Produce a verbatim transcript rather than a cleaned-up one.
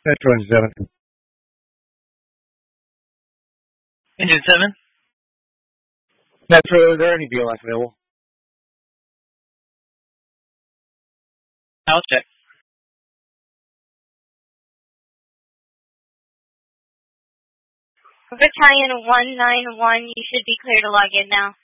Metro Engine seven. Engine seven. Metro, is there any deal life available? I'll check. Battalion one nine one, you should be clear to log in now.